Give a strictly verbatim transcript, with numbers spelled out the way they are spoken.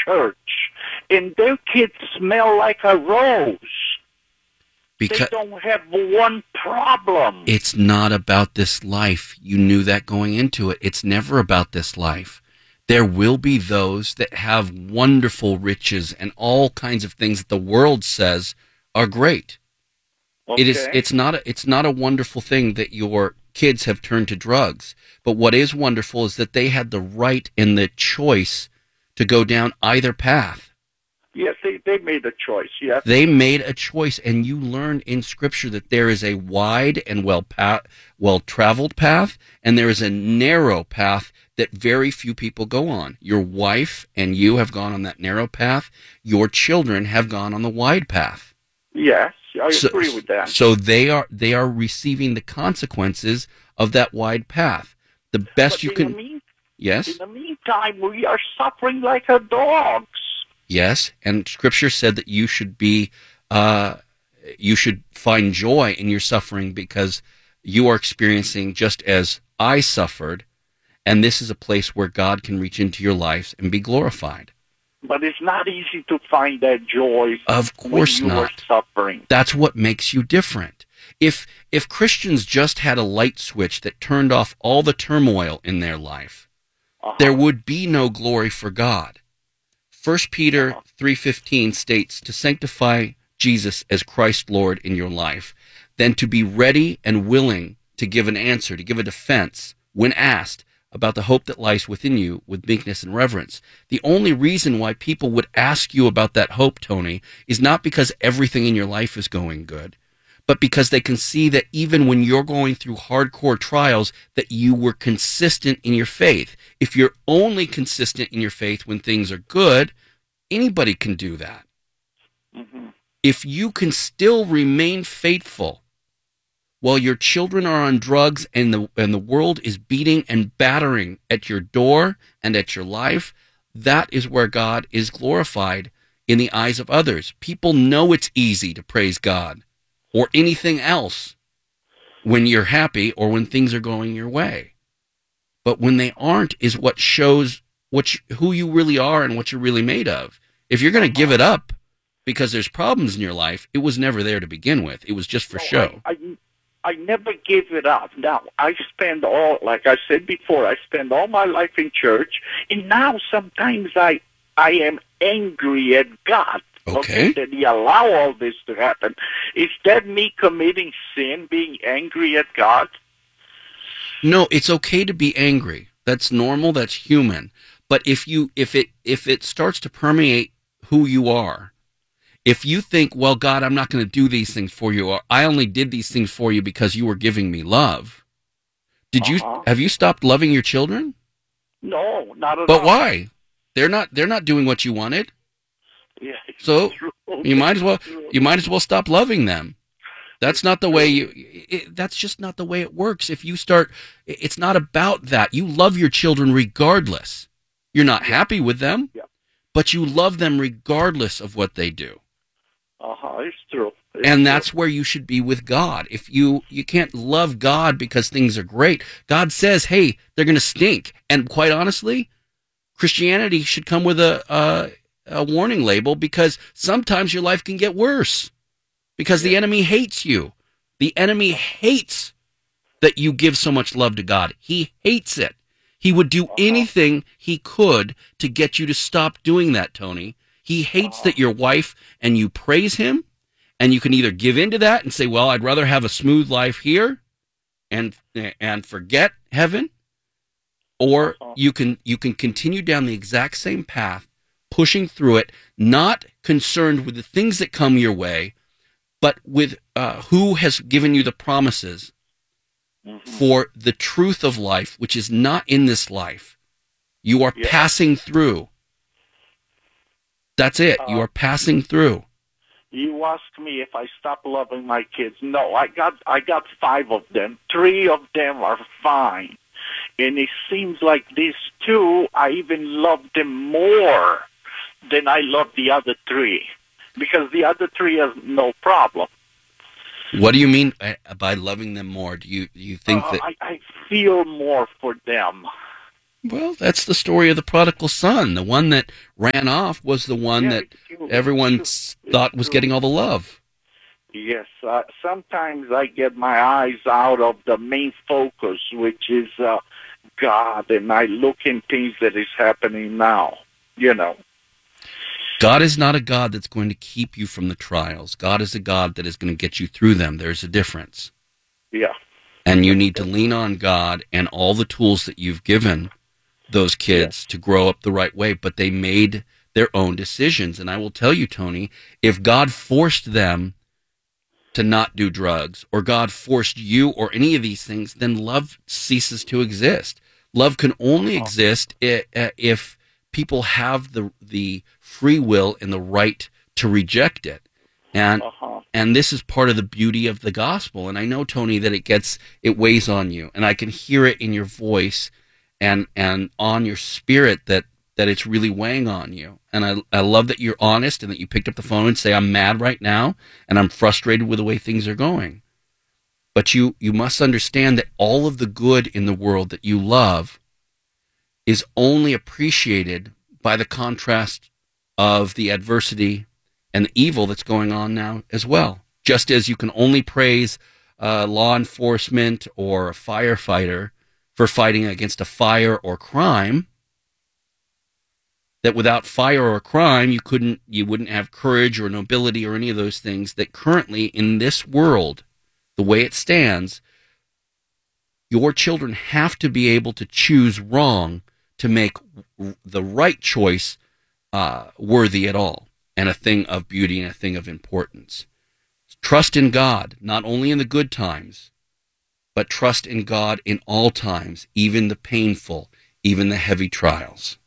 church, and their kids smell like a rose. Because they don't have one problem. It's not about this life. You knew that going into it. It's never about this life. There will be those that have wonderful riches and all kinds of things that the world says are great. Okay. It is. It's not. A, it's not a wonderful thing that your kids have turned to drugs. But what is wonderful is that they had the right and the choice to go down either path. Yes, they, they made a choice, yes. They made a choice, and you learn in Scripture that there is a wide and well pa- well-traveled path, and there is a narrow path that very few people go on. Your wife and you have gone on that narrow path. Your children have gone on the wide path. Yes, I so, agree with that. So they are they are receiving the consequences of that wide path. The best but you in can... The mean, yes? In the meantime, we are suffering like a dogs. Yes, and Scripture said that you should be, uh, you should find joy in your suffering because you are experiencing just as I suffered, and this is a place where God can reach into your lives and be glorified. But it's not easy to find that joy. Of course when you not. are suffering. That's what makes you different. If if Christians just had a light switch that turned off all the turmoil in their life, uh-huh. there would be no glory for God. First Peter three fifteen states, to sanctify Jesus as Christ Lord in your life, then to be ready and willing to give an answer, to give a defense when asked about the hope that lies within you with meekness and reverence. The only reason why people would ask you about that hope, Tony, is not because everything in your life is going good, but because they can see that even when you're going through hardcore trials, that you were consistent in your faith. If you're only consistent in your faith when things are good, anybody can do that. Mm-hmm. If you can still remain faithful while your children are on drugs and the and the world is beating and battering at your door and at your life, that is where God is glorified in the eyes of others. People know it's easy to praise God or anything else when you're happy or when things are going your way. But when they aren't is what shows what you, who you really are and what you're really made of. If you're going to give it up because there's problems in your life, it was never there to begin with. It was just for no, show. I, I, I never gave it up. Now, I spend all, like I said before, I spend all my life in church, and now sometimes I, I am angry at God. Okay. okay. That He allow all this to happen. Is that me committing sin, being angry at God? No, it's okay to be angry. That's normal. That's human. But if you, if it, if it starts to permeate who you are, if you think, well, God, I'm not going to do these things for you, or I only did these things for you because you were giving me love. Did uh-huh. you, have you stopped loving your children? No, not at but all. But why? They're not, they're not doing what you wanted. Yeah. So true. you might as well, you might as well stop loving them. That's not the way you, it, that's just not the way it works. If you start, it's not about that. You love your children regardless. You're not yeah. happy with them, yeah. but you love them regardless of what they do. Uh-huh, it's true. It's and true. That's where you should be with God. If you, you can't love God because things are great. God says, hey, they're going to stink. And quite honestly, Christianity should come with a, a, a warning label because sometimes your life can get worse because yeah. the enemy hates you. The enemy hates that you give so much love to God. He hates it. He would do uh-huh. anything he could to get you to stop doing that, Tony. He hates uh-huh. that your wife and you praise him, and you can either give into that and say, well, I'd rather have a smooth life here and and forget heaven, or uh-huh. you can you can continue down the exact same path, pushing through it, not concerned with the things that come your way, but with uh, who has given you the promises Mm-hmm. for the truth of life, which is not in this life. You are yeah. passing through. That's it. Uh, you are passing through. You asked me if I stopped loving my kids. No, I got I got five of them. Three of them are fine. And it seems like these two, I even love them more than I love the other three. Because the other three has no problem. What do you mean by loving them more? Do you do you think uh, that I, I feel more for them? Well, that's the story of the prodigal son. The one that ran off was the one Yeah, that it's true. everyone It's true. thought It's was true. getting all the love. Yes, uh, sometimes I get my eyes out of the main focus, which is uh, God, and I look in things that is happening now, you know. God is not a God that's going to keep you from the trials. God is a God that is going to get you through them. There's a difference. Yeah. And you need to lean on God and all the tools that you've given those kids to grow up the right way, but they made their own decisions. And I will tell you, Tony, if God forced them to not do drugs, or God forced you or any of these things, then love ceases to exist. Love can only Uh-huh. exist if people have the the free will and the right to reject it. And Uh-huh. and this is part of the beauty of the gospel. And I know, Tony, that it gets it weighs on you, and I can hear it in your voice and and on your spirit that that it's really weighing on you. And I, I love that you're honest and that you picked up the phone and say, I'm mad right now and I'm frustrated with the way things are going. But you, you must understand that all of the good in the world that you love is only appreciated by the contrast of the adversity and the evil that's going on now as well. Just as you can only praise uh, law enforcement or a firefighter for fighting against a fire or crime, that without fire or crime, you couldn't, you wouldn't have courage or nobility or any of those things that currently in this world, the way it stands, your children have to be able to choose wrong to make the right choice uh, worthy at all, and a thing of beauty and a thing of importance. Trust in God, not only in the good times, but trust in God in all times, even the painful, even the heavy trials.